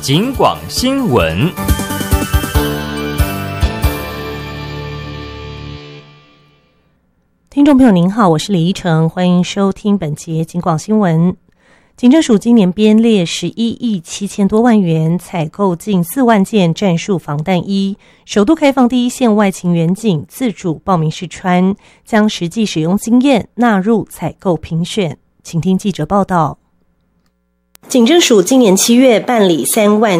警广新闻。 听众朋友您好，我是李依晨，欢迎收听本节警广新闻。警政署今年编列11亿7000多万元，采购近4万件战术防弹衣，首度开放第一线外勤员警自主报名试穿，将实际使用经验纳入采购评选。请听记者报道。警政署今年7月办理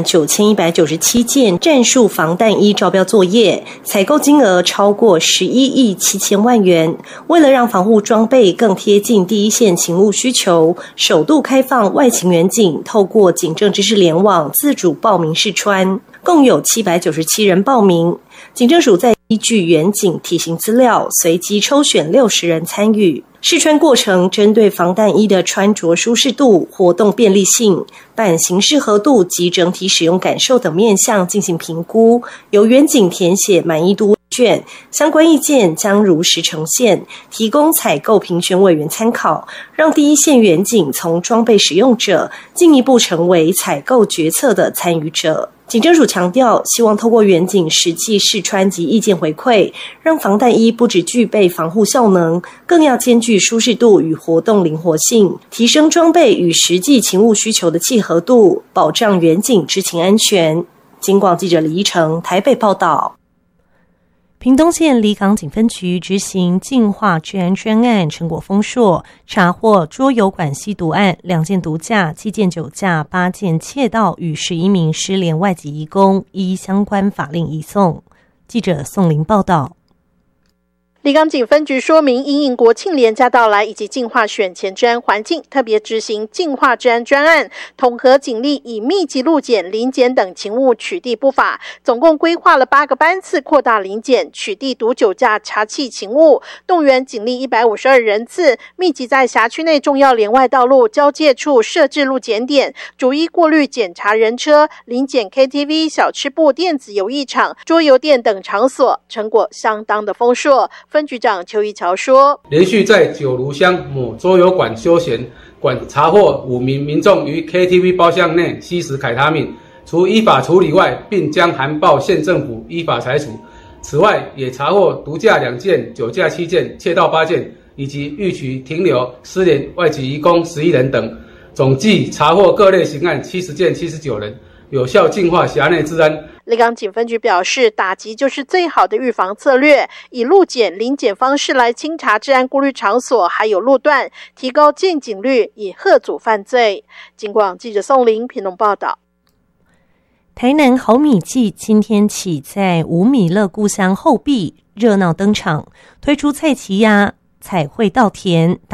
39197件战术防弹衣招标作业，采购金额超过11亿7000万元。为了让防护装备更贴近第一线勤务需求，首度开放外勤员警透过警政知识联网自主报名试穿，共有797人报名。警政署在依据员警体型资料，随机抽选60人参与。试穿过程针对防弹衣的穿着舒适度、活动便利性、版型适合度及整体使用感受等面向进行评估，由员警填写满意度问卷，相关意见将如实呈现，提供采购评选委员参考，让第一线员警从装备使用者进一步成为采购决策的参与者。警政署强调，希望透过员警实际试穿及意见回馈，让防弹衣不只具备防护效能，更要兼具舒适度与活动灵活性，提升装备与实际勤务需求的契合度，保障员警执勤安全。警广记者李依成台北报道。屏东县里港警分局执行净化治安专案成果丰硕，查获桌游馆吸毒案2件毒驾、7件酒驾、8件窃盗与11名失联外籍移工，依相关法令移送。记者宋玲报道。 里港警分局说明，因应国庆连假到来以及净化选前治安环境，特别执行净化治安专案，统合警力以密集路检、临检等勤务取缔不法，总共规划了8个班次，扩大临检、取缔毒酒驾查缉勤务，动员警力152人次，密集在辖区内重要连外道路交界处设置路检点，逐一过滤检查人车，临检 KTV、小吃部、电子游艺场、桌游店等场所，成果相当的丰硕。分局长邱一桥说， 连续在九如乡某桌游馆休闲馆查获5名民众于 KTV 包厢内吸食凯他命，除依法处理外，并将函报县政府依法裁处。此外，也查获毒驾2件、酒驾7件、窃盗8件，以及逾期停留失联外籍移工11人等，总计查获各类刑案70件79人，有效净化辖内治安。 里港警分局表示，打击就是最好的预防策略，以路检、临检方式来清查治安顾虑场所还有路段，提高见警率，以遏阻犯罪。警广记者宋玲屏东报道。 台南好米季今天起在吴米乐故乡后壁热闹登场，推出菜奇鸭、彩绘稻田、